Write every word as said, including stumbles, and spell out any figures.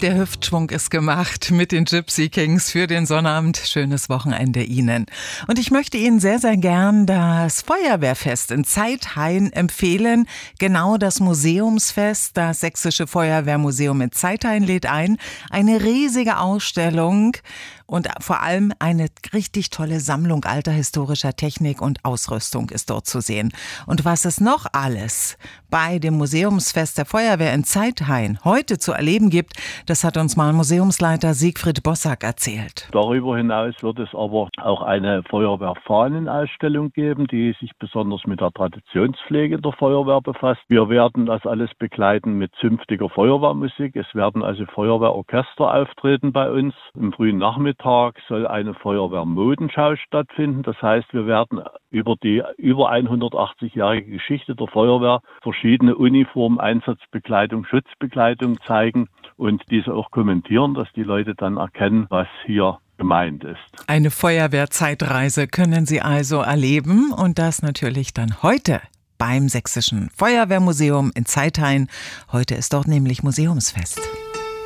Der Hüftschwung ist gemacht mit den Gypsy Kings für den Sonnabend. Schönes Wochenende Ihnen. Und ich möchte Ihnen sehr, sehr gern das Feuerwehrfest in Zeithain empfehlen. Genau das Museumsfest. Das Sächsische Feuerwehrmuseum in Zeithain lädt ein. Eine riesige Ausstellung und vor allem eine richtig tolle Sammlung alter historischer Technik und Ausrüstung ist dort zu sehen. Und was es noch alles bei dem Museumsfest der Feuerwehr in Zeithain heute zu erleben gibt, das hat uns mal Museumsleiter Siegfried Bossack erzählt. Darüber hinaus wird es aber auch eine Feuerwehrfahnenausstellung geben, die sich besonders mit der Traditionspflege der Feuerwehr befasst. Wir werden das alles begleiten mit zünftiger Feuerwehrmusik. Es werden also Feuerwehrorchester auftreten bei uns. Im frühen Nachmittag soll eine Feuerwehrmodenschau stattfinden. Das heißt, wir werden über die über hundertachtzig-jährige Geschichte der Feuerwehr verschiedene Uniformen, Einsatzbekleidung, Schutzbekleidung zeigen und diese auch kommentieren, dass die Leute dann erkennen, was hier gemeint ist. Eine Feuerwehrzeitreise können Sie also erleben und das natürlich dann heute beim Sächsischen Feuerwehrmuseum in Zeithain. Heute ist dort nämlich Museumsfest.